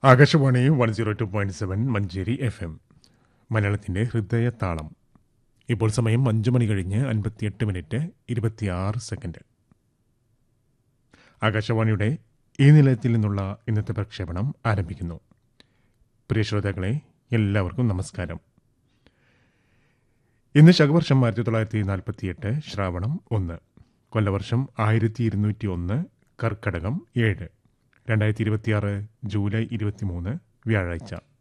Akashvani 102.7 Manjeri FM മലയാളത്തിൻ്റെ ഹൃദയതാളം. ഇപ്പോൾ സമയം 5 മണി കഴിഞ്ഞ് 58 മിനിറ്റ് 26 സെക്കൻഡ്. ആകാശവാണിയുടെ ഈ നിലയത്തിൽ നിന്നുള്ള ഇന്നത്തെ പ്രക്ഷേപണം ആരംഭിക്കുന്നു. പ്രിയ ശ്രോതാക്കളെ, എല്ലാവർക്കും നമസ്കാരം. ഇന്ന് ശകവർഷം 1948 ശ്രാവണം 1, കൊല്ലവർഷം 1201, കർക്കടകം 7, 2026 ജൂലൈ 23 വ്യാഴാഴ്ച.